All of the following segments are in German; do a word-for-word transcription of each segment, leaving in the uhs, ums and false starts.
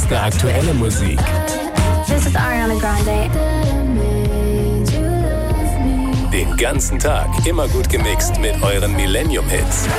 beste aktuelle Musik. This is Ariana Grande. Den ganzen Tag immer gut gemixt mit euren Millennium-Hits.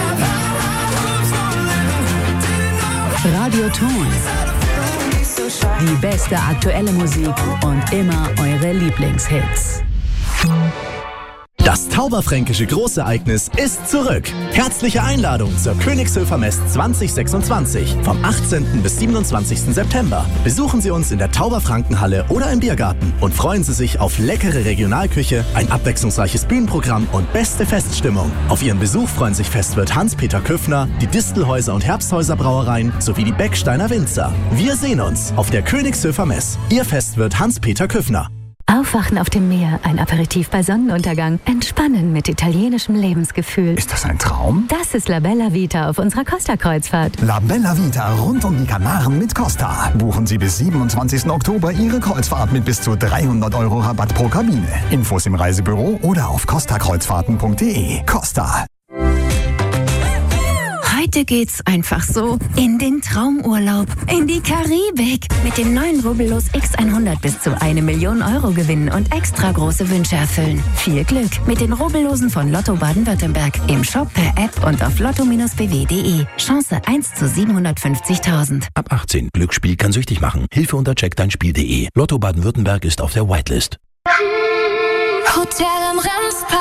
Radioton. Die beste aktuelle Musik und immer eure Lieblingshits. Das Tauberfränkische Großereignis ist zurück. Herzliche Einladung zur Königshöfer Mess zwanzig sechsundzwanzig vom achtzehnten bis siebenundzwanzigsten September. Besuchen Sie uns in der Tauberfrankenhalle oder im Biergarten und freuen Sie sich auf leckere Regionalküche, ein abwechslungsreiches Bühnenprogramm und beste Feststimmung. Auf Ihren Besuch freuen sich Festwirt Hans-Peter Küffner, die Distelhäuser und Herbsthäuser Brauereien sowie die Becksteiner Winzer. Wir sehen uns auf der Königshöfer Mess. Ihr Festwirt Hans-Peter Küffner. Aufwachen auf dem Meer, ein Aperitif bei Sonnenuntergang, entspannen mit italienischem Lebensgefühl. Ist das ein Traum? Das ist La Bella Vita auf unserer Costa-Kreuzfahrt. La Bella Vita rund um die Kanaren mit Costa. Buchen Sie bis siebenundzwanzigsten Oktober Ihre Kreuzfahrt mit bis zu dreihundert Euro Rabatt pro Kabine. Infos im Reisebüro oder auf costa kreuzfahrten punkt de. Costa. Heute geht's einfach so in den Traumurlaub, in die Karibik. Mit dem neuen Rubbellos X hundert bis zu eine Million Euro gewinnen und extra große Wünsche erfüllen. Viel Glück mit den Rubbellosen von Lotto Baden-Württemberg. Im Shop, per App und auf lotto Bindestrich b w punkt de. Chance eins zu siebenhundertfünfzigtausend. Ab achtzehn. Glücksspiel kann süchtig machen. Hilfe unter check dein Spiel punkt de. Lotto Baden-Württemberg ist auf der Whitelist. Hotel am Remspark.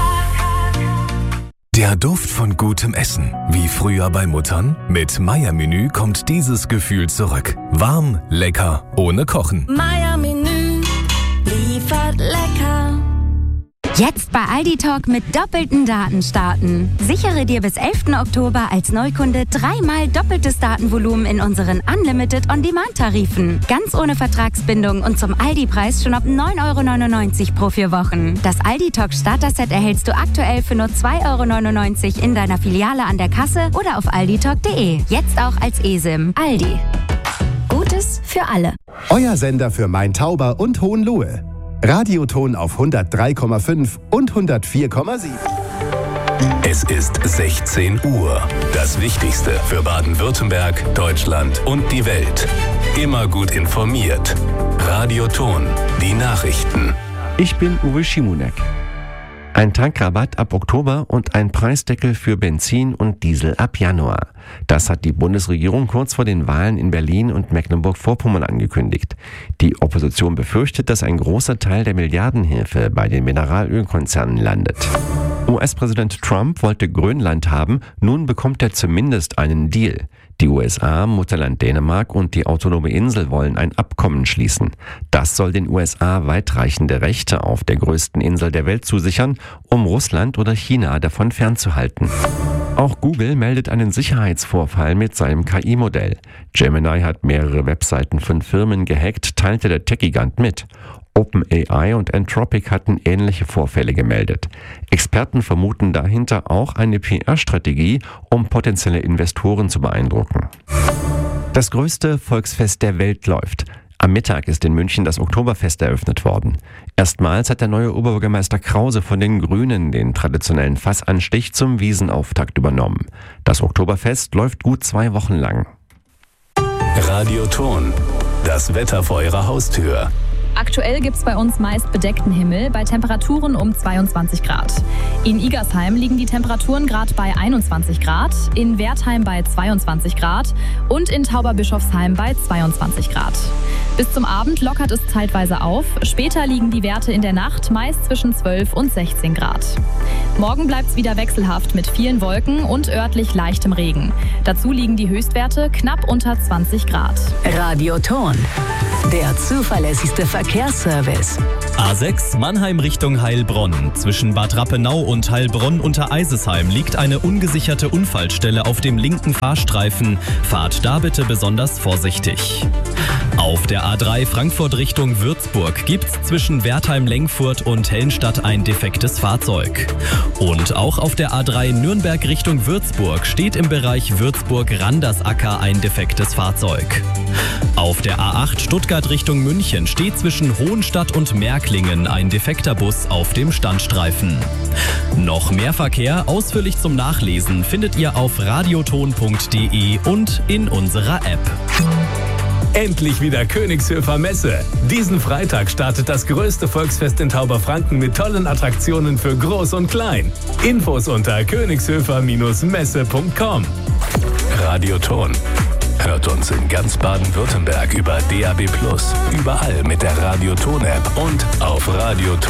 Der Duft von gutem Essen. Wie früher bei Muttern? Mit Meier-Menü kommt dieses Gefühl zurück. Warm, lecker, ohne Kochen. Meier-Menü liefert lecker. Jetzt bei Aldi Talk mit doppelten Daten starten. Sichere dir bis elften Oktober als Neukunde dreimal doppeltes Datenvolumen in unseren Unlimited On-Demand-Tarifen. Ganz ohne Vertragsbindung und zum Aldi-Preis schon ab neun Euro neunundneunzig pro vier Wochen. Das Aldi Talk Starter-Set erhältst du aktuell für nur zwei Euro neunundneunzig in deiner Filiale an der Kasse oder auf alditalk punkt de. Jetzt auch als eSIM. Aldi. Gutes für alle. Euer Sender für Main-Tauber und Hohenlohe. Radioton auf hundertdrei Komma fünf und hundertvier Komma sieben. Es ist sechzehn Uhr. Das Wichtigste für Baden-Württemberg, Deutschland und die Welt. Immer gut informiert. Radioton, die Nachrichten. Ich bin Uwe Schimonek. Ein Tankrabatt ab Oktober und ein Preisdeckel für Benzin und Diesel ab Januar. Das hat die Bundesregierung kurz vor den Wahlen in Berlin und Mecklenburg-Vorpommern angekündigt. Die Opposition befürchtet, dass ein großer Teil der Milliardenhilfe bei den Mineralölkonzernen landet. U S-Präsident Trump wollte Grönland haben, nun bekommt er zumindest einen Deal. Die U S A, Mutterland Dänemark und die autonome Insel wollen ein Abkommen schließen. Das soll den U S A weitreichende Rechte auf der größten Insel der Welt zusichern, um Russland oder China davon fernzuhalten. Auch Google meldet einen Sicherheitsvorfall mit seinem K I-Modell. Gemini hat mehrere Webseiten von Firmen gehackt, teilte der Tech-Gigant mit. OpenAI und Anthropic hatten ähnliche Vorfälle gemeldet. Experten vermuten dahinter auch eine P R-Strategie, um potenzielle Investoren zu beeindrucken. Das größte Volksfest der Welt läuft. Am Mittag ist in München das Oktoberfest eröffnet worden. Erstmals hat der neue Oberbürgermeister Krause von den Grünen den traditionellen Fassanstich zum Wiesenauftakt übernommen. Das Oktoberfest läuft gut zwei Wochen lang. Radioton, das Wetter vor Ihrer Haustür. Aktuell gibt es bei uns meist bedeckten Himmel bei Temperaturen um zweiundzwanzig Grad. In Igersheim liegen die Temperaturen gerade bei einundzwanzig Grad, in Wertheim bei zweiundzwanzig Grad und in Tauberbischofsheim bei zweiundzwanzig Grad. Bis zum Abend lockert es zeitweise auf, später liegen die Werte in der Nacht meist zwischen zwölf und sechzehn Grad. Morgen bleibt es wieder wechselhaft mit vielen Wolken und örtlich leichtem Regen. Dazu liegen die Höchstwerte knapp unter zwanzig Grad. Radioton, der zuverlässigste Verkehrsservice. A sechs Mannheim Richtung Heilbronn. Zwischen Bad Rappenau und Heilbronn unter Eisesheim liegt eine ungesicherte Unfallstelle auf dem linken Fahrstreifen. Fahrt da bitte besonders vorsichtig. Auf der A drei Frankfurt Richtung Würzburg gibt's zwischen Wertheim-Lengfurt und Hellenstadt ein defektes Fahrzeug. Und auch auf der A drei Nürnberg Richtung Würzburg steht im Bereich Würzburg-Randersacker ein defektes Fahrzeug. Auf der A acht Stuttgart Richtung München steht zwischen Hohenstadt und Märklingen ein defekter Bus auf dem Standstreifen. Noch mehr Verkehr ausführlich zum Nachlesen findet ihr auf radioton punkt de und in unserer App. Endlich wieder Königshöfer Messe. Diesen Freitag startet das größte Volksfest in Tauberfranken mit tollen Attraktionen für Groß und Klein. Infos unter königshöfer Messe punkt com. Radioton. Hört uns in ganz Baden-Württemberg über D A B plus, überall mit der Radioton-App und auf radioton